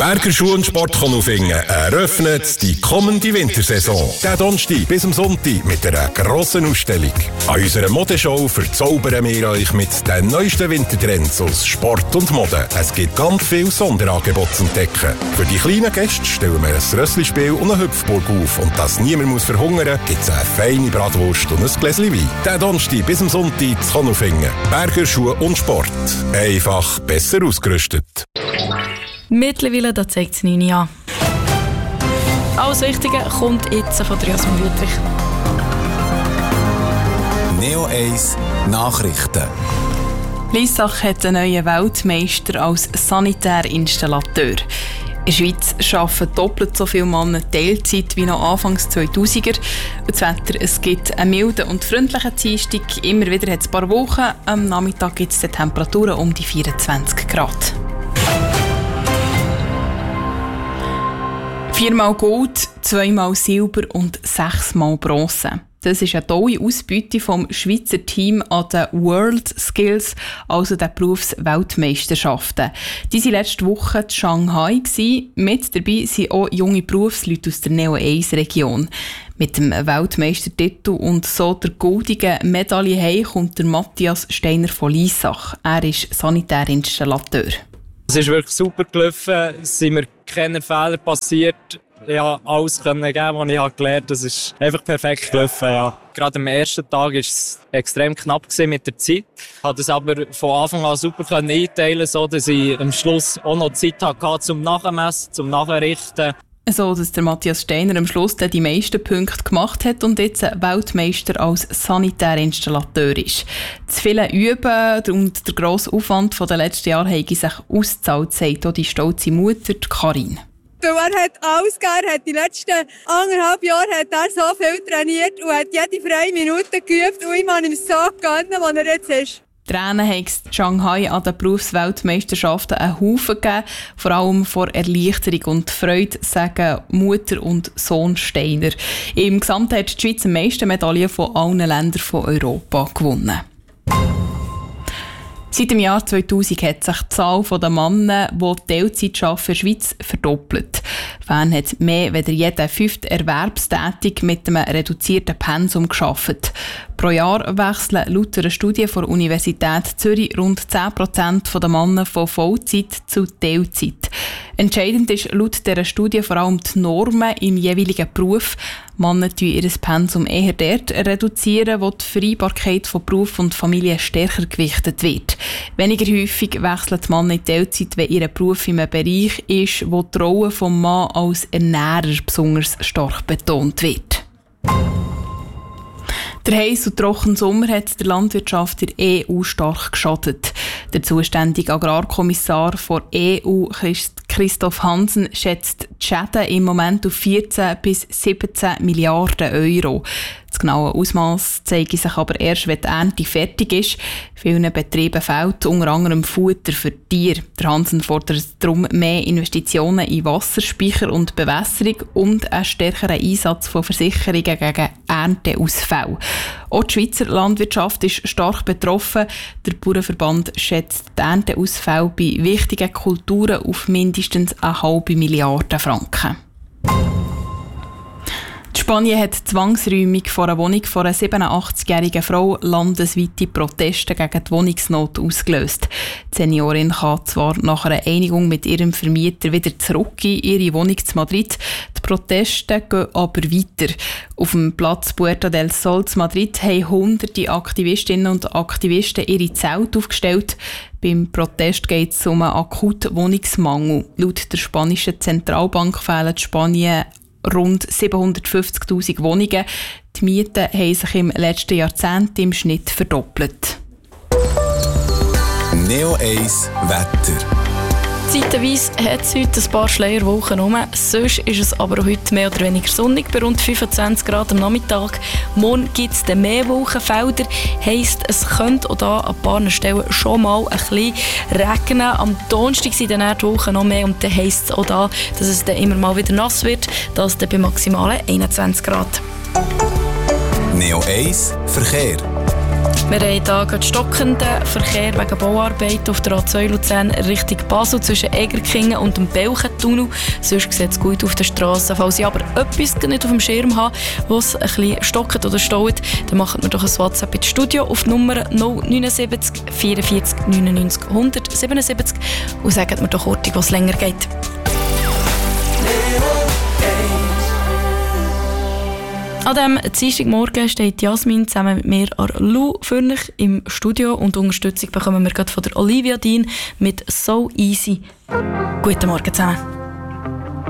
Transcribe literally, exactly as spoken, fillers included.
Berger Schuh und Sport Konufingen eröffnet die kommende Wintersaison. Der Donnerstag bis am Sonntag mit einer grossen Ausstellung. An unserer Modeshow verzaubern wir euch mit den neuesten Wintertrends aus Sport und Mode. Es gibt ganz viel Sonderangebote zu entdecken. Für die kleinen Gäste stellen wir ein Rösslispiel und eine Hüpfburg auf. Und dass niemand muss verhungern, gibt es eine feine Bratwurst und ein Gläschen Wein. Der Donnerstag bis am Sonntag zu Konufingen. Berger Schuh und Sport. Einfach besser ausgerüstet. Mittlerweile da zeigt es neun Jahre. Alles Wichtige kommt jetzt von Andreas Mühlrich. Neo eins Nachrichten. Lyssach hat einen neuen Weltmeister als Sanitärinstallateur. In der Schweiz arbeiten doppelt so viele Männer Teilzeit wie noch Anfangs zweitausender. Das Wetter, es gibt einen milden und freundlichen Dienstag. Immer wieder hat es ein paar Wochen. Am Nachmittag gibt es Temperaturen um die vierundzwanzig Grad. Viermal Gold, zweimal Silber und sechsmal Bronze. Das ist eine tolle Ausbeute vom Schweizer Team an den World Skills, also den Berufsweltmeisterschaften. Die waren letzte Woche in Shanghai. Mit dabei sind auch junge Berufsleute aus der Neo eins Region. Mit dem Weltmeistertitel und so der goldigen Medaille heim kommt der Matthias Steiner von Lyssach. Er ist Sanitärinstallateur. Es ist wirklich super gelaufen, es sind mir keine Fehler passiert. Ich konnte alles geben, was ich gelernt habe. Das ist einfach perfekt gelaufen. Ja. Gerade am ersten Tag war es extrem knapp mit der Zeit. Ich konnte es aber von Anfang an super einteilen, sodass ich am Schluss auch noch Zeit hatte zum Nachmessen, zum Nachrichten. So, dass der Matthias Steiner am Schluss die meisten Punkte gemacht hat und jetzt Weltmeister als Sanitärinstallateur ist. Das viele Üben und der grosse Aufwand der letzten Jahre haben sich ausgezahlt, sagt auch die stolze Mutter Karin. Er hat alles gegeben, er hat die letzten anderthalb Jahre hat er so viel trainiert und hat jede freie Minute geübt und ich kann ihm so gönnen, wo er jetzt ist. Tränen hat es in Shanghai an den Berufsweltmeisterschaften einen Haufen gegeben, vor allem vor Erleichterung und Freude, sagen Mutter und Sohn Steiner. Im Gesamten hat die Schweiz die meisten Medaillen von allen Ländern von Europa gewonnen. Seit dem Jahr zweitausend hat sich die Zahl der Männer, die Teilzeit arbeiten, in der Schweiz verdoppelt. Bern hat mehr als jeder fünfte Erwerbstätige mit einem reduzierten Pensum gearbeitet. Pro Jahr wechseln laut einer Studie der Universität Zürich rund zehn Prozent der Männer von Vollzeit zu Teilzeit. Entscheidend ist laut dieser Studie vor allem die Normen im jeweiligen Beruf. Männer reduzieren ihr Pensum eher dort, reduzieren, wo die Vereinbarkeit von Beruf und Familie stärker gewichtet wird. Weniger häufig wechseln die Männer in Teilzeit, wenn ihr Beruf in einem Bereich ist, wo die Rolle des Mannes als Ernährer besonders stark betont wird. Der heiß und trockene Sommer hat der Landwirtschaft der E U stark geschadet. Der zuständige Agrarkommissar der E U, Christoph Hansen, schätzt die Schäden im Moment auf vierzehn bis siebzehn Milliarden Euro. Das genaue Ausmaß zeigt sich aber erst, wenn die Ernte fertig ist. Vielen Betrieben fehlt unter anderem Futter für Tiere. Der Hansen fordert darum mehr Investitionen in Wasserspeicher und Bewässerung und einen stärkeren Einsatz von Versicherungen gegen Ernteausfälle. Auch die Schweizer Landwirtschaft ist stark betroffen. Der Bauernverband schätzt die Ernteausfälle bei wichtigen Kulturen auf mindestens eine halbe Milliarde Franken. Spanien hat die Zwangsräumung von einer Wohnung von einer siebenundachtzigjährigen Frau landesweite Proteste gegen die Wohnungsnot ausgelöst. Die Seniorin kann zwar nach einer Einigung mit ihrem Vermieter wieder zurück in ihre Wohnung zu Madrid. Die Proteste gehen aber weiter. Auf dem Platz Puerta del Sol in Madrid haben hunderte Aktivistinnen und Aktivisten ihre Zelte aufgestellt. Beim Protest geht es um einen akuten Wohnungsmangel. Laut der spanischen Zentralbank fehlen Spanien rund siebenhundertfünfzigtausend Wohnungen. Die Mieten haben sich im letzten Jahrzehnt im Schnitt verdoppelt. Neo eins Wetter. Zeitweise hat es heute ein paar Schleierwolken rum. Sonst ist es aber heute mehr oder weniger sonnig, bei rund fünfundzwanzig Grad am Nachmittag. Morgen gibt es mehr Wolkenfelder. Heisst, es könnte auch hier an ein paar Stellen schon mal ein bisschen regnen. Am Donnerstag sind dann die Wolken noch mehr und dann heisst es auch da, dass es dann immer mal wieder nass wird. Das dann bei maximalen einundzwanzig Grad. Neo eins Verkehr. Wir haben hier gerade stockenden Verkehr wegen Bauarbeiten auf der A zwei Luzern Richtung Basel zwischen Egerkingen und dem Belchentunnel. Sonst sieht es gut auf der Straße. Falls ich aber etwas nicht auf dem Schirm habe, was ein bisschen stockt oder staut, dann macht mir doch ein WhatsApp ins Studio auf die Nummer null neun sieben vierundvierzig neunundneunzig hundertsiebenundsiebzig und sagt mir doch kurz, was länger geht. An diesem Dienstagmorgen steht Jasmin zusammen mit mir an Lou Fürnich im Studio und Unterstützung bekommen wir gerade von der Olivia Dean mit «So Easy». Guten Morgen zusammen.